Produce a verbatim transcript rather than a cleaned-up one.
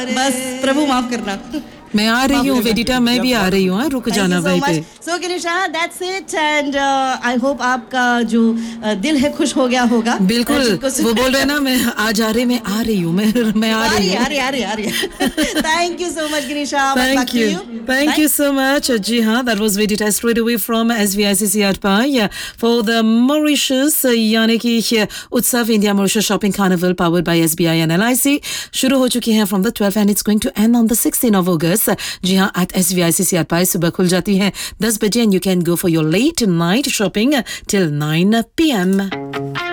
बस प्रभु माफ करना। मैं आ रही हूँ वेदिता, मैं भी आ रही हूँ, रुक जाना वहीं पे। So Girisha, that's it and uh, I hope आपका जो uh, दिल है खुश हो गया होगा। बिल्कुल, वो बोल रहे ना मैं आज आ रही, मैं आ रही हूँ, मैं मैं आ रही हूँ। आ रही, आ रही, आ रही। Thank you so much Girisha. Thank you, thank you so much। जी हाँ, that was Vedita straight away from S V I C C Atpai for the Mauritius यानी कि उत्सव India Mauritius Shopping Carnival powered by S B I and L I C शुरू हो चुकी हैं from the twelfth and it's going to end on the sixteenth of August। जी हाँ, at S V I C C Atpai सुबह खुल जाती है दस बजे and you can go for your late night shopping till nine p m